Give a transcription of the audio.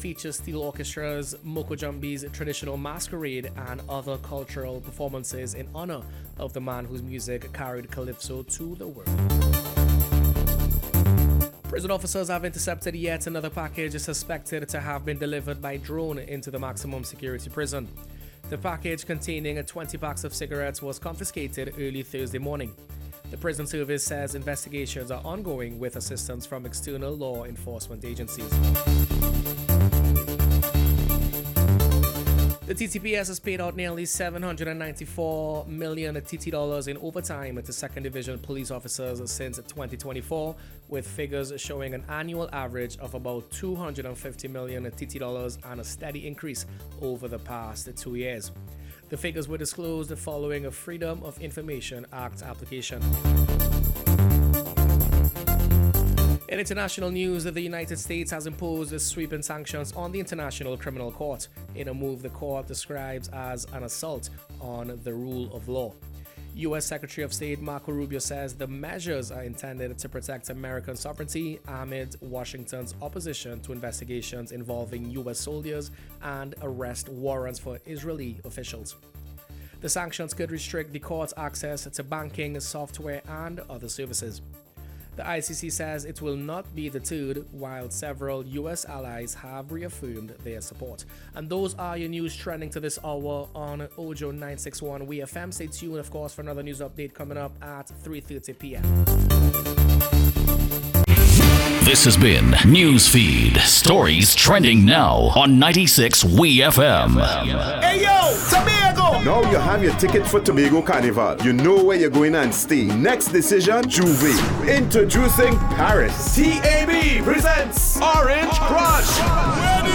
features steel orchestras, Mokojambi's traditional masquerade, and other cultural performances in honor of the man whose music carried calypso to the world. Prison officers have intercepted yet another package suspected to have been delivered by drone into the maximum security prison. The package containing 20 packs of cigarettes was confiscated early Thursday morning. The prison service says investigations are ongoing with assistance from external law enforcement agencies. The TTPS has paid out nearly $794 million TT dollars in overtime to second division police officers since 2024, with figures showing an annual average of about $250 million TT dollars and a steady increase over the past 2 years. The figures were disclosed following a Freedom of Information Act application. In international news, the United States has imposed sweeping sanctions on the International Criminal Court in a move the court describes as an assault on the rule of law. U.S. Secretary of State Marco Rubio says the measures are intended to protect American sovereignty amid Washington's opposition to investigations involving U.S. soldiers and arrest warrants for Israeli officials. The sanctions could restrict the court's access to banking, software, and other services. The ICC says it will not be deterred, while several U.S. allies have reaffirmed their support. And those are your news trending to this hour on Ojo 961 WeFM. Stay tuned, of course, for another news update coming up at 3:30 p.m. This has been Newsfeed. Stories trending now on 96 WeFM. Hey yo, Tobago! Now you have your ticket for Tobago Carnival. You know where you're going and stay. Next decision, Juve. Introducing Paris. TAB presents Orange Crush. Ready?